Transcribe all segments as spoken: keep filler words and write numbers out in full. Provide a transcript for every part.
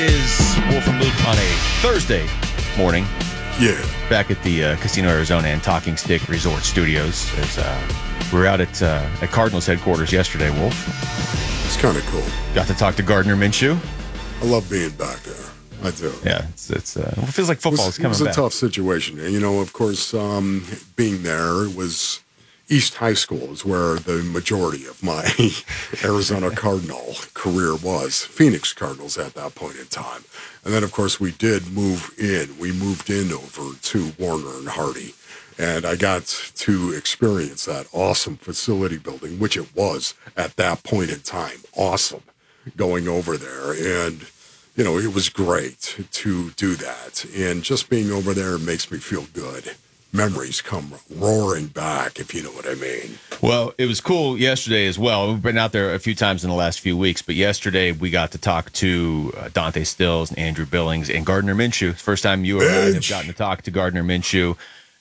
Is Wolf and Luke on a Thursday morning. Yeah. Back at the uh, Casino Arizona and Talking Stick Resort Studios. As, uh, we were out at, uh, at Cardinals headquarters yesterday, Wolf. It's kind of cool. Got to talk to Gardner Minshew. I love being back there. I do. Yeah, it's, it's uh, it feels like football is coming back. It was a tough situation. You know, of course, um, being there was East High School is where the majority of my Arizona Cardinal career was. Phoenix Cardinals at that point in time. And then, of course, we did move in. We moved in over to Warner and Hardy. And I got to experience that awesome facility building, which it was at that point in time. Awesome going over there. And, you know, it was great to do that. And just being over there makes me feel good. Memories come roaring back, if you know what I mean. Well, it was cool yesterday as well. We've been out there a few times in the last few weeks, but yesterday we got to talk to uh, Dante Stills and Andrew Billings and Gardner Minshew. First time you or I have gotten to talk to Gardner Minshew.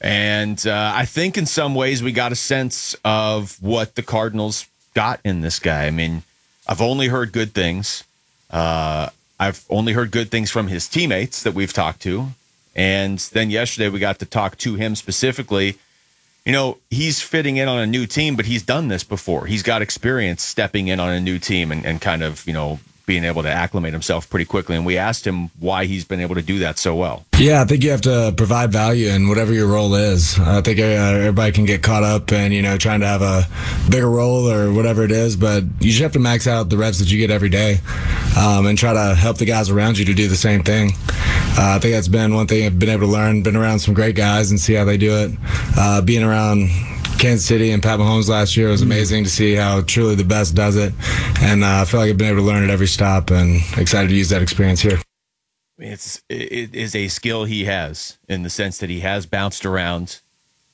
And uh, I think in some ways we got a sense of what the Cardinals got in this guy. I mean, I've only heard good things. Uh, I've only heard good things from his teammates that we've talked to. And then yesterday we got to talk to him specifically. You know, he's fitting in on a new team, but he's done this before. He's got experience stepping in on a new team and, and kind of, you know, being able to acclimate himself pretty quickly. And we asked him why he's been able to do that so well. Yeah, I think you have to provide value in whatever your role is. I think uh, everybody can get caught up in, you know, trying to have a bigger role or whatever it is, but you just have to max out the reps that you get every day um, and try to help the guys around you to do the same thing. Uh, I think that's been one thing I've been able to learn, been around some great guys and see how they do it. Uh, being around Kansas City and Pat Mahomes last year was amazing to see how truly the best does it. And uh, I feel like I've been able to learn at every stop and excited to use that experience here. It's, it is a skill he has in the sense that he has bounced around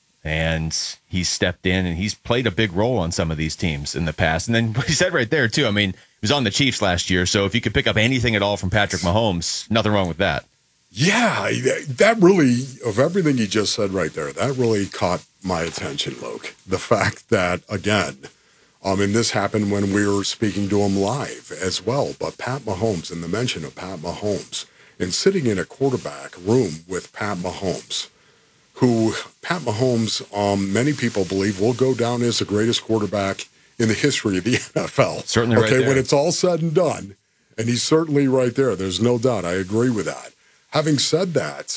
and he's stepped in and he's played a big role on some of these teams in the past. And then what he said right there, too, I mean, he was on the Chiefs last year. So if you could pick up anything at all from Patrick Mahomes, nothing wrong with that. Yeah, that really, of everything you just said right there, that really caught my attention, Luke. The fact that, again, um, and this happened when we were speaking to him live as well, but Pat Mahomes and the mention of Pat Mahomes and sitting in a quarterback room with Pat Mahomes, who Pat Mahomes, um, many people believe will go down as the greatest quarterback in the history of the N F L. Certainly right okay, there. When it's all said and done, and he's certainly right there. There's no doubt. I agree with that. Having said that,